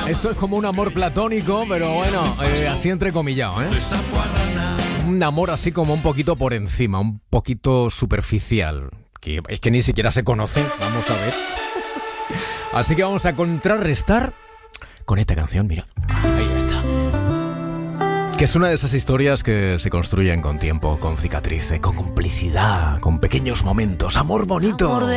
Esto es como un amor platónico, pero bueno, así entrecomillado, ¿eh? Un amor así como un poquito por encima, un poquito superficial. Que es que ni siquiera se conocen, vamos a ver. Así que vamos a contrarrestar con esta canción, mira. Ahí está. Que es una de esas historias que se construyen con tiempo, con cicatrices, con complicidad, con pequeños momentos. Amor bonito.